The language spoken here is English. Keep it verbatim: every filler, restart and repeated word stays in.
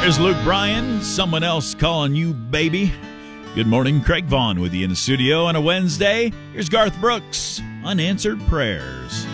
There's Luke Bryan, someone else calling you baby. Good morning, Craig Vaughn with you in the studio on a Wednesday. Here's Garth Brooks, Unanswered Prayers.